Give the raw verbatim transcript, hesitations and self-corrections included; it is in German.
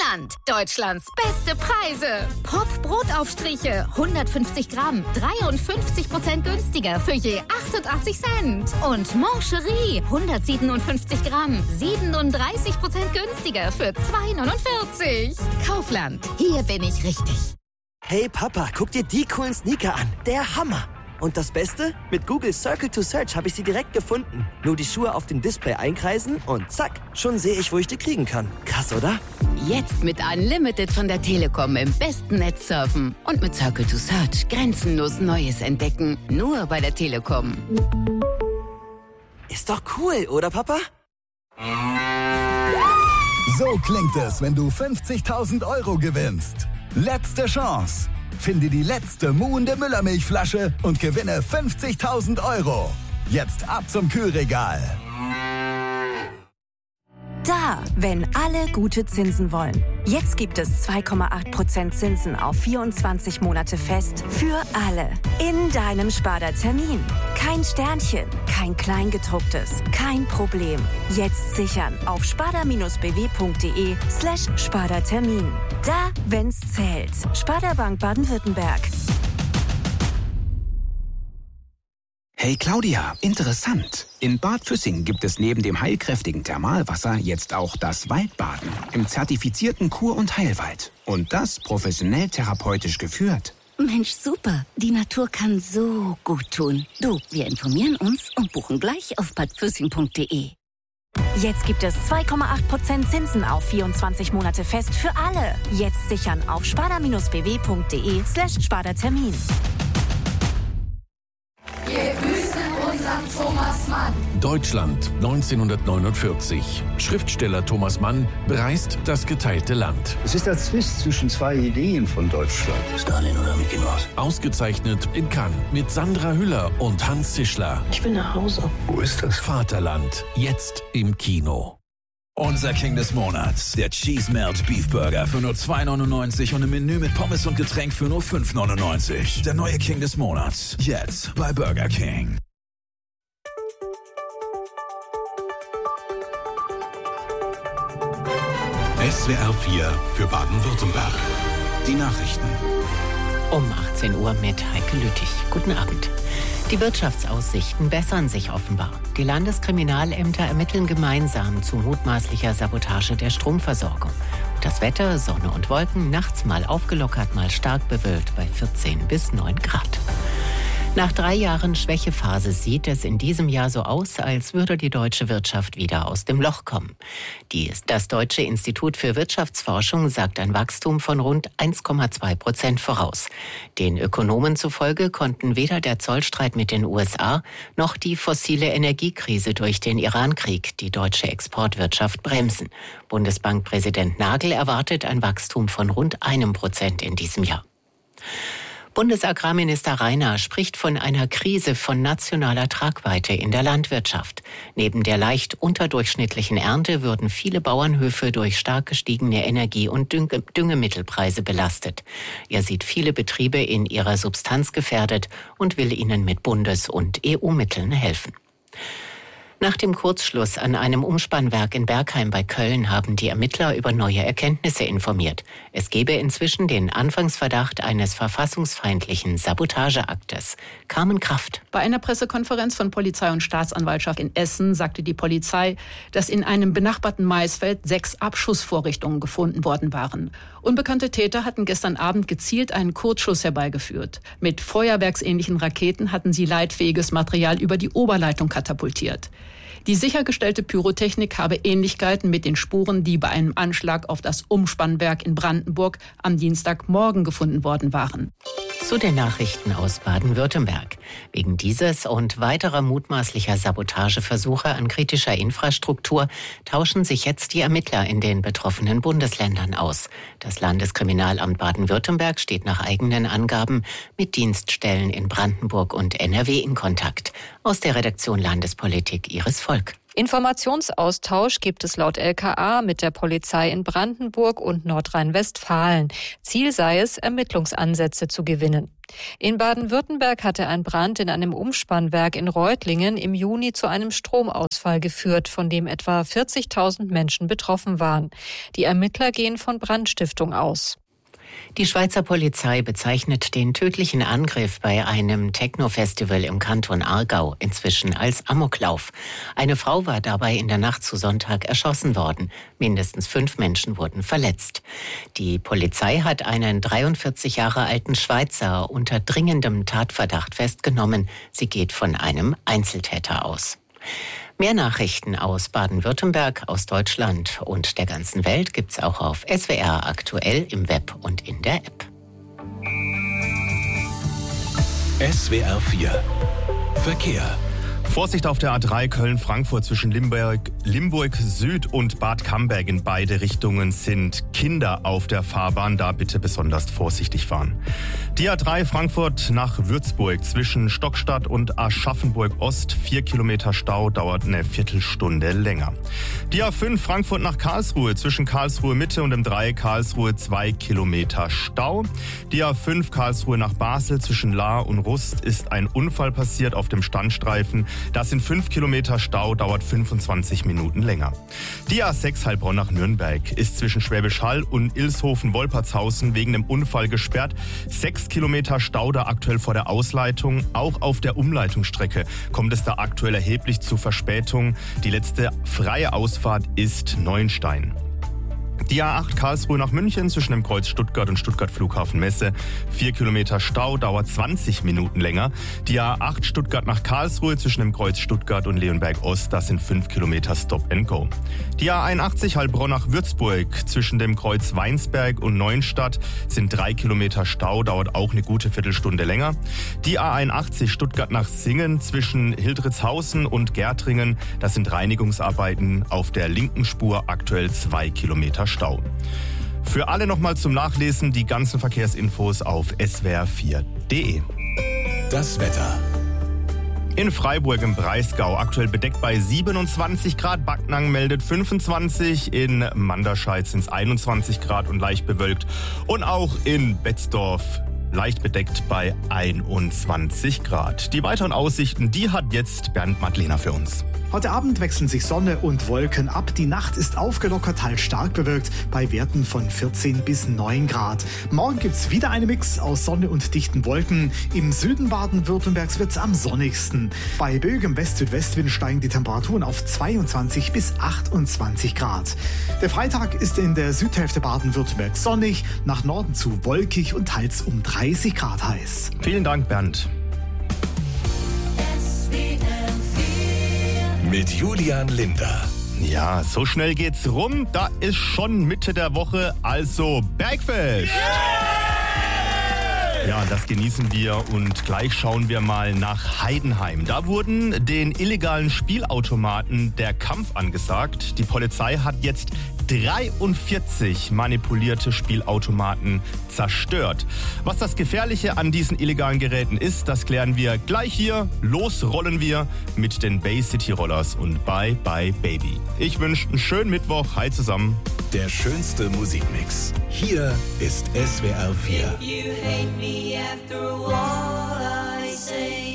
Kaufland. Deutschlands beste Preise. Pop Brotaufstriche, hundertfünfzig Gramm, dreiundfünfzig Prozent günstiger für je achtundachtzig Cent. Und Mancherie, hundertsiebenundfünfzig Gramm, siebenunddreißig Prozent günstiger für zwei neunundvierzig. Kaufland, hier bin ich richtig. Hey Papa, guck dir die coolen Sneaker an. Der Hammer. Und das Beste? Mit Google Circle to Search habe ich sie direkt gefunden. Nur die Schuhe auf dem Display einkreisen und zack, schon sehe ich, wo ich die kriegen kann. Krass, oder? Jetzt mit Unlimited von der Telekom im besten Netz surfen. Und mit Circle to Search grenzenlos Neues entdecken. Nur bei der Telekom. Ist doch cool, oder Papa? So klingt es, wenn du fünfzigtausend Euro gewinnst. Letzte Chance. Finde die letzte muhende Müllermilchflasche und gewinne fünfzigtausend Euro. Jetzt ab zum Kühlregal. Da, wenn alle gute Zinsen wollen. Jetzt gibt es zwei Komma acht Prozent Zinsen auf vierundzwanzig Monate fest für alle. In deinem Sparda-Termin. Kein Sternchen, kein Kleingedrucktes, kein Problem. Jetzt sichern auf sparda-bw.de slash Sparda-Termin. Da, wenn's zählt. Sparda Bank Baden-Württemberg. Hey Claudia, interessant. In Bad Füssing gibt es neben dem heilkräftigen Thermalwasser jetzt auch das Waldbaden im zertifizierten Kur- und Heilwald. Und das professionell therapeutisch geführt. Mensch, super. Die Natur kann so gut tun. Du, wir informieren uns und buchen gleich auf bad füssing punkt de. Jetzt gibt es zwei Komma acht Prozent Zinsen auf vierundzwanzig Monate fest für alle. Jetzt sichern auf sparda-bw.de slash Sparda-Termin. Wir grüßen unseren Thomas Mann. Deutschland neunzehnhundertneunundvierzig. Schriftsteller Thomas Mann bereist das geteilte Land. Es ist der Zwist zwischen zwei Ideen von Deutschland. Stalin oder Mickey Mouse? Ausgezeichnet in Cannes mit Sandra Hüller und Hans Zischler. Ich will nach Hause. Wo ist das? Vaterland, jetzt im Kino. Unser King des Monats, der Cheese Melt Beef Burger für nur zwei neunundneunzig und ein Menü mit Pommes und Getränk für nur fünf neunundneunzig. Der neue King des Monats, jetzt bei Burger King. S W R vier für Baden-Württemberg. Die Nachrichten. Um achtzehn Uhr mit Heike Lüttich. Guten Abend. Die Wirtschaftsaussichten bessern sich offenbar. Die Landeskriminalämter ermitteln gemeinsam zu mutmaßlicher Sabotage der Stromversorgung. Das Wetter, Sonne und Wolken, nachts mal aufgelockert, mal stark bewölkt bei vierzehn bis neun Grad. Nach drei Jahren Schwächephase sieht es in diesem Jahr so aus, als würde die deutsche Wirtschaft wieder aus dem Loch kommen. Die, das Deutsche Institut für Wirtschaftsforschung sagt ein Wachstum von rund eins Komma zwei Prozent voraus. Den Ökonomen zufolge konnten weder der Zollstreit mit den U S A noch die fossile Energiekrise durch den Irankrieg die deutsche Exportwirtschaft bremsen. Bundesbankpräsident Nagel erwartet ein Wachstum von rund einem Prozent in diesem Jahr. Bundesagrarminister Rainer spricht von einer Krise von nationaler Tragweite in der Landwirtschaft. Neben der leicht unterdurchschnittlichen Ernte würden viele Bauernhöfe durch stark gestiegene Energie- und Dünge- Düngemittelpreise belastet. Er sieht viele Betriebe in ihrer Substanz gefährdet und will ihnen mit Bundes- und E U-Mitteln helfen. Nach dem Kurzschluss an einem Umspannwerk in Bergheim bei Köln haben die Ermittler über neue Erkenntnisse informiert. Es gebe inzwischen den Anfangsverdacht eines verfassungsfeindlichen Sabotageaktes. Carmen Kraft. Bei einer Pressekonferenz von Polizei und Staatsanwaltschaft in Essen sagte die Polizei, dass in einem benachbarten Maisfeld sechs Abschussvorrichtungen gefunden worden waren. Unbekannte Täter hatten gestern Abend gezielt einen Kurzschuss herbeigeführt. Mit feuerwerksähnlichen Raketen hatten sie leitfähiges Material über die Oberleitung katapultiert. Die sichergestellte Pyrotechnik habe Ähnlichkeiten mit den Spuren, die bei einem Anschlag auf das Umspannwerk in Brandenburg am Dienstagmorgen gefunden worden waren. Zu den Nachrichten aus Baden-Württemberg. Wegen dieses und weiterer mutmaßlicher Sabotageversuche an kritischer Infrastruktur tauschen sich jetzt die Ermittler in den betroffenen Bundesländern aus. Das Landeskriminalamt Baden-Württemberg steht nach eigenen Angaben mit Dienststellen in Brandenburg und N R W in Kontakt. Aus der Redaktion Landespolitik Iris Volk. Informationsaustausch gibt es laut L K A mit der Polizei in Brandenburg und Nordrhein-Westfalen. Ziel sei es, Ermittlungsansätze zu gewinnen. In Baden-Württemberg hatte ein Brand in einem Umspannwerk in Reutlingen im Juni zu einem Stromausfall geführt, von dem etwa vierzigtausend Menschen betroffen waren. Die Ermittler gehen von Brandstiftung aus. Die Schweizer Polizei bezeichnet den tödlichen Angriff bei einem Techno-Festival im Kanton Aargau inzwischen als Amoklauf. Eine Frau war dabei in der Nacht zu Sonntag erschossen worden. Mindestens fünf Menschen wurden verletzt. Die Polizei hat einen dreiundvierzig Jahre alten Schweizer unter dringendem Tatverdacht festgenommen. Sie geht von einem Einzeltäter aus. Mehr Nachrichten aus Baden-Württemberg, aus Deutschland und der ganzen Welt gibt's auch auf S W R aktuell im Web und in der App. S W R vier Verkehr. Vorsicht auf der A drei Köln-Frankfurt zwischen Limburg, Limburg Süd und Bad Camberg. In beide Richtungen sind Kinder auf der Fahrbahn. Da bitte besonders vorsichtig fahren. Die A drei Frankfurt nach Würzburg zwischen Stockstadt und Aschaffenburg Ost. Vier Kilometer Stau, dauert eine Viertelstunde länger. Die A fünf Frankfurt nach Karlsruhe zwischen Karlsruhe Mitte und M drei Karlsruhe. Zwei Kilometer Stau. Die A fünf Karlsruhe nach Basel zwischen Lahr und Rust ist ein Unfall passiert auf dem Standstreifen. Das sind fünf Kilometer Stau, dauert fünfundzwanzig Minuten länger. Die A sechs Heilbronn nach Nürnberg ist zwischen Schwäbisch Hall und Ilshofen-Wolpertshausen wegen einem Unfall gesperrt. Sechs Kilometer Stau da aktuell vor der Ausleitung. Auch auf der Umleitungsstrecke kommt es da aktuell erheblich zu Verspätungen. Die letzte freie Ausfahrt ist Neuenstein. Die A acht Karlsruhe nach München zwischen dem Kreuz Stuttgart und Stuttgart Flughafen Messe. Vier Kilometer Stau, dauert zwanzig Minuten länger. Die A acht Stuttgart nach Karlsruhe zwischen dem Kreuz Stuttgart und Leonberg Ost, das sind fünf Kilometer Stop and Go. Die A einundachtzig Heilbronn nach Würzburg zwischen dem Kreuz Weinsberg und Neuenstadt sind drei Kilometer Stau, dauert auch eine gute Viertelstunde länger. Die A einundachtzig Stuttgart nach Singen zwischen Hildritzhausen und Gärtringen, das sind Reinigungsarbeiten auf der linken Spur, aktuell zwei Kilometer Stau. Für alle nochmal zum Nachlesen die ganzen Verkehrsinfos auf s w r vier punkt d e. Das Wetter. In Freiburg im Breisgau aktuell bedeckt bei siebenundzwanzig Grad, Backnang meldet fünfundzwanzig, in Manderscheid sind es einundzwanzig Grad und leicht bewölkt und auch in Betzdorf leicht bedeckt bei einundzwanzig Grad. Die weiteren Aussichten, die hat jetzt Bernd Madlener für uns. Heute Abend wechseln sich Sonne und Wolken ab. Die Nacht ist aufgelockert, teils stark bewölkt, bei Werten von vierzehn bis neun Grad. Morgen gibt's wieder einen Mix aus Sonne und dichten Wolken. Im Süden Baden-Württembergs wird's am sonnigsten. Bei böigem West-Südwestwind steigen die Temperaturen auf zweiundzwanzig bis achtundzwanzig Grad. Der Freitag ist in der Südhälfte Baden-Württembergs sonnig, nach Norden zu wolkig und teils um dreißig Grad heiß. Vielen Dank, Bernd. Mit Julian Linder. Ja, so schnell geht's rum. Da ist schon Mitte der Woche, also Bergfest. Yeah! Ja, das genießen wir und gleich schauen wir mal nach Heidenheim. Da wurden den illegalen Spielautomaten der Kampf angesagt. Die Polizei hat jetzt dreiundvierzig manipulierte Spielautomaten zerstört. Was das Gefährliche an diesen illegalen Geräten ist, das klären wir gleich hier. Los rollen wir mit den Bay City Rollers und Bye Bye Baby. Ich wünsche einen schönen Mittwoch. Hi zusammen. Der schönste Musikmix. Hier ist S W R vier. If you hate me after all I say.